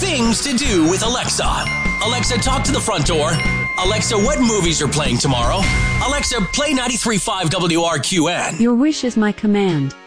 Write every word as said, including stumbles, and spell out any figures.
Things to do with Alexa. Alexa, talk to the front door. Alexa, what movies are playing tomorrow? Alexa, play ninety-three point five W R Q N. Your wish is my command.